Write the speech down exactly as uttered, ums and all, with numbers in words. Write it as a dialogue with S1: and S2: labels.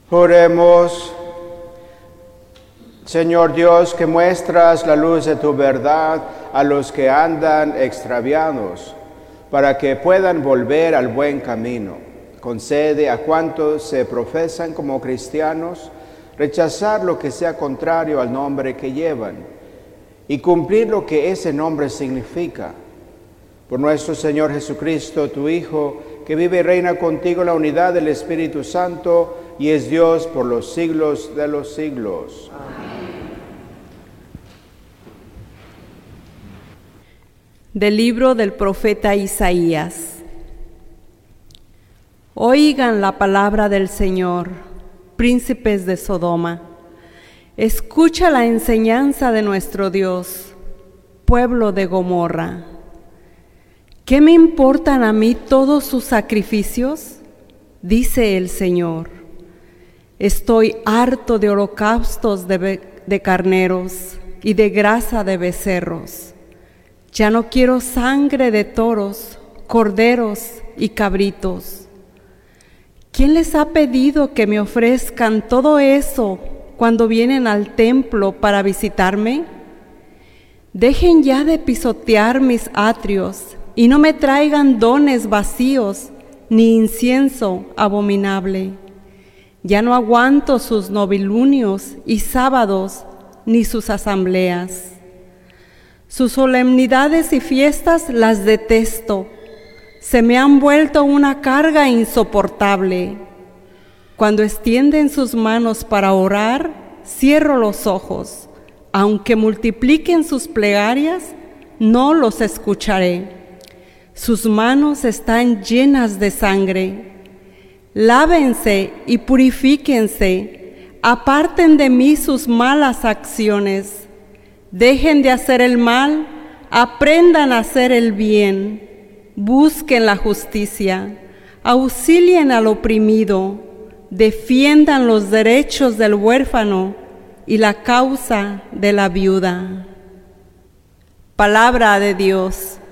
S1: Oremos. Señor Dios, que muestras la luz de tu verdad a los que andan extraviados, para que puedan volver al buen camino. Concede a cuantos se profesan como cristianos rechazar lo que sea contrario al nombre que llevan y cumplir lo que ese nombre significa. Por nuestro Señor Jesucristo, tu Hijo, que vive y reina contigo en la unidad del Espíritu Santo y es Dios por los siglos de los siglos. Amén.
S2: Del libro del profeta Isaías. Oigan la palabra del Señor, príncipes de Sodoma. Escucha la enseñanza de nuestro Dios, pueblo de Gomorra. ¿Qué me importan a mí todos sus sacrificios? Dice el Señor. Estoy harto de holocaustos de, be- de carneros y de grasa de becerros. Ya no quiero sangre de toros, corderos y cabritos. ¿Quién les ha pedido que me ofrezcan todo eso cuando vienen al templo para visitarme? Dejen ya de pisotear mis atrios y no me traigan dones vacíos ni incienso abominable. Ya no aguanto sus novilunios y sábados ni sus asambleas. Sus solemnidades y fiestas las detesto. Se me han vuelto una carga insoportable. Cuando extienden sus manos para orar, cierro los ojos. Aunque multipliquen sus plegarias, no los escucharé. Sus manos están llenas de sangre. Lávense y purifíquense. Aparten de mí sus malas acciones. Dejen de hacer el mal, aprendan a hacer el bien. Busquen la justicia, auxilien al oprimido, defiendan los derechos del huérfano y la causa de la viuda. Palabra de Dios.